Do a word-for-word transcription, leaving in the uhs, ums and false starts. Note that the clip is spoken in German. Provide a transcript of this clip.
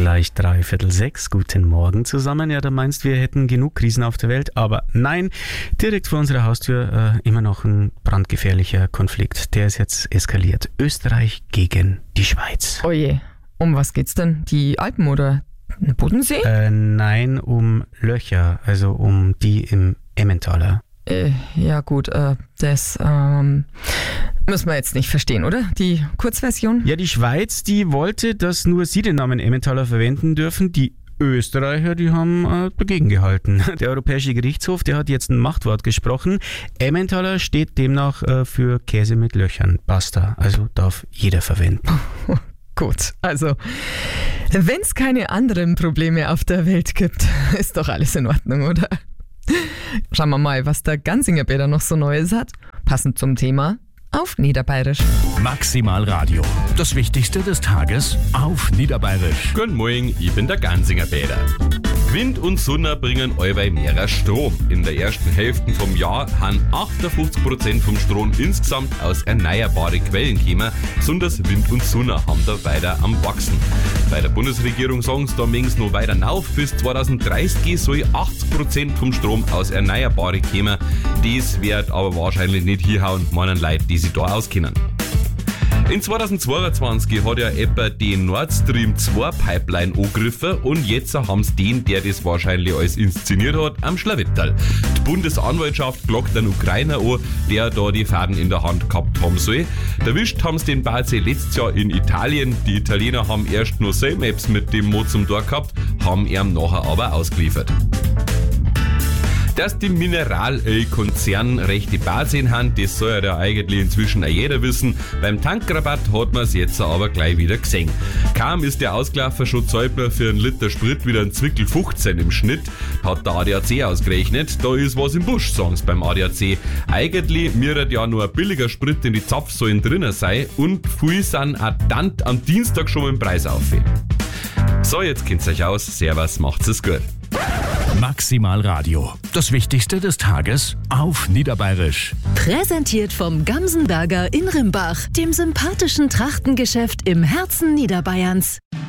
Gleich dreiviertel sechs. Guten Morgen zusammen. Ja, du meinst, wir hätten genug Krisen auf der Welt, aber nein, direkt vor unserer Haustür äh, immer noch ein brandgefährlicher Konflikt. Der ist jetzt eskaliert. Österreich gegen die Schweiz. Oje, um was geht's denn? Die Alpen oder den Bodensee? Äh, nein, um Löcher, also um die im Emmentaler. Äh, ja gut, äh, das ähm, müssen wir jetzt nicht verstehen, oder? Die Kurzversion? Ja, die Schweiz, die wollte, dass nur sie den Namen Emmentaler verwenden dürfen. Die Österreicher, die haben äh, dagegen gehalten. Der Europäische Gerichtshof, der hat jetzt ein Machtwort gesprochen. Emmentaler steht demnach äh, für Käse mit Löchern. Basta. Also darf jeder verwenden. Gut, also wenn es keine anderen Probleme auf der Welt gibt, ist doch alles in Ordnung, oder? Schauen wir mal, was der Gansingerbäder noch so Neues hat. Passend zum Thema auf Niederbayerisch. Maximal Radio. Das Wichtigste des Tages auf Niederbayerisch. Guten Morgen, ich bin der Gansingerbäder. Wind und Sonne bringen allweil mehr Strom. In der ersten Hälfte vom Jahr haben achtundfünfzig Prozent vom Strom insgesamt aus erneuerbaren Quellen gekommen, besonders Wind und Sonne haben da weiter am Wachsen. Bei der Bundesregierung sagen sie, da mögen sie noch weiter rauf. Bis zweitausenddreißig soll achtzig Prozent vom Strom aus erneuerbaren kommen. Das wird aber wahrscheinlich nicht hinhauen, meinen Leute, die sich da auskennen. In zweitausendzweiundzwanzig hat ja etwa die Nord Stream zwei Pipeline angegriffen und jetzt haben sie den, der das wahrscheinlich alles inszeniert hat, am Schlawittal. Die Bundesanwaltschaft klagt den Ukrainer an, der da die Fäden in der Hand gehabt haben soll. Erwischt haben sie den Bazi letztes Jahr in Italien. Die Italiener haben erst nur Maps mit dem Mo zum Tor gehabt, haben ihn nachher aber ausgeliefert. Dass die Mineralölkonzern rechte Basis haben, das soll ja eigentlich inzwischen auch jeder wissen. Beim Tankrabatt hat man es jetzt aber gleich wieder gesehen. Kaum ist der Ausgelaufen, schon zahlt man für einen Liter Sprit wieder ein Zwickel fünfzehn im Schnitt, hat der A D A C ausgerechnet. Da ist was im Busch, sagen sie beim A D A C. Eigentlich müsste ja nur ein billiger Sprit in die Zapfsäulen drinnen sein und viele sind auch dann am Dienstag schon im Preis auf. So, jetzt kennt's euch aus. Servus, macht's es gut. Maximal Radio. Das Wichtigste des Tages auf Niederbayerisch. Präsentiert vom Gamsenberger in Rimbach, dem sympathischen Trachtengeschäft im Herzen Niederbayerns.